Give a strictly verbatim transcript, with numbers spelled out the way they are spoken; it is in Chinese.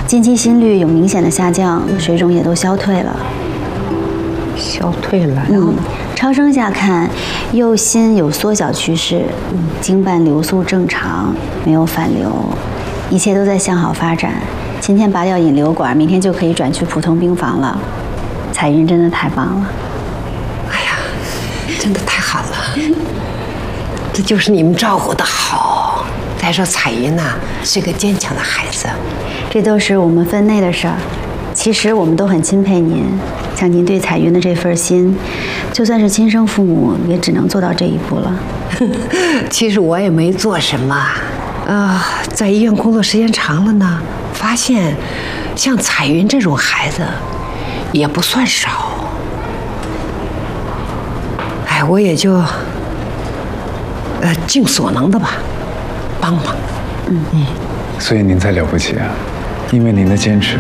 近期心率有明显的下降，水肿也都消退了。 消退了， 嗯，超声下看，右心有缩小趋势，经瓣流速正常，没有反流，一切都在向好发展。今天拔掉引流管，明天就可以转去普通病房了。彩云真的太棒了。 哎呀，真的太好了，这就是你们照顾的好。再说彩云呐、啊，是个坚强的孩子， 这都是我们分内的事儿。其实我们都很钦佩您，像您对彩云的这份心，就算是亲生父母，也只能做到这一步了。 其实我也没做什么，啊、呃，在医院工作时间长了呢，发现像彩云这种孩子也不算少。哎，我也就呃尽所能的吧，帮帮。 嗯嗯。 所以您才了不起啊，因为您的坚持。